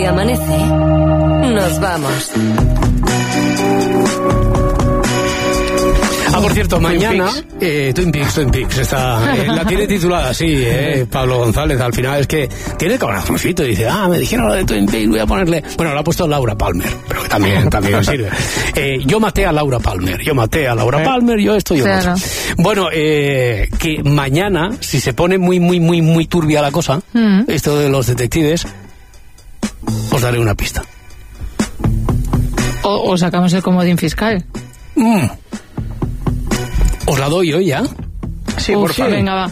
amanece, nos vamos. Por cierto, mañana Twin Peaks está, la tiene titulada así, Pablo González. Al final es que tiene corazoncito y dice, me dijeron lo de Twin Peaks, voy a ponerle... Bueno, lo ha puesto Laura Palmer, pero que también sirve. Yo maté a Laura Palmer, yo esto, yo claro. Bueno, que mañana, si se pone muy turbia la cosa, esto de los detectives, os daré una pista. O sacamos el comodín fiscal. ¿Os la doy hoy ya? Sí, por favor. Venga, va.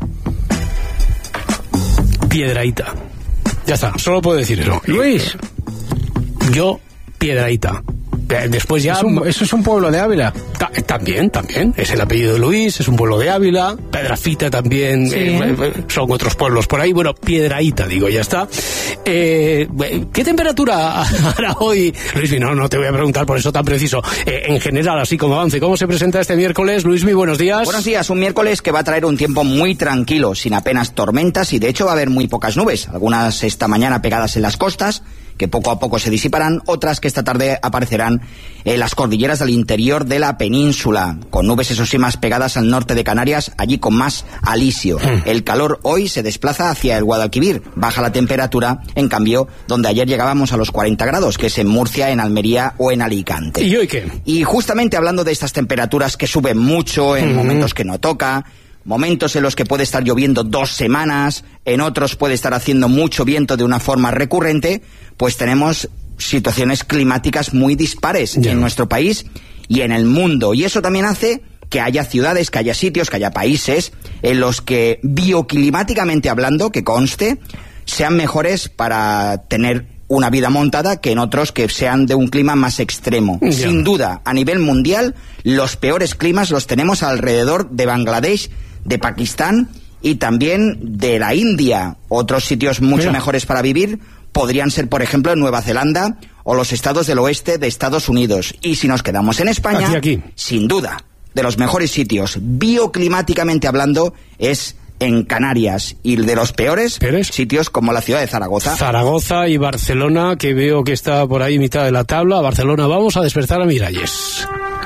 Piedrahita. Ya está, solo puedo decir eso. Luis. Yo, Piedrahita. Después ya... ¿Eso es un pueblo de Ávila? También. Es el apellido de Luis, es un pueblo de Ávila. Pedrafita también, sí. Son otros pueblos por ahí. Bueno, Piedrahita, digo, ya está. ¿Qué temperatura hará hoy? Luismi, no te voy a preguntar por eso tan preciso. En general, así como avance, ¿cómo se presenta este miércoles? Luismi, buenos días. Buenos días, un miércoles que va a traer un tiempo muy tranquilo, sin apenas tormentas y de hecho va a haber muy pocas nubes. Algunas esta mañana pegadas en las costas, que poco a poco se disiparán, otras que esta tarde aparecerán en las cordilleras del interior de la península, con nubes eso sí más pegadas al norte de Canarias, allí con más alisio. El calor hoy se desplaza hacia el Guadalquivir, baja la temperatura, en cambio, donde ayer llegábamos a los 40 grados, que es en Murcia, en Almería o en Alicante. ¿Y hoy qué? Y justamente hablando de estas temperaturas que suben mucho en momentos que no toca, momentos en los que puede estar lloviendo 2 semanas, en otros puede estar haciendo mucho viento de una forma recurrente, pues tenemos situaciones climáticas muy dispares en nuestro país y en el mundo. Y eso también hace que haya ciudades, que haya sitios, que haya países en los que bioclimáticamente hablando, que conste, sean mejores para tener una vida montada que en otros que sean de un clima más extremo. Sin duda, a nivel mundial, los peores climas los tenemos alrededor de Bangladesh, de Pakistán y también de la India. Otros sitios mucho mejores para vivir podrían ser, por ejemplo, Nueva Zelanda o los estados del oeste de Estados Unidos. Y si nos quedamos en España, aquí. Sin duda, de los mejores sitios, bioclimáticamente hablando, es en Canarias, y de los peores sitios como la ciudad de Zaragoza. Zaragoza y Barcelona, que veo que está por ahí mitad de la tabla. Barcelona, vamos a despertar a Miralles.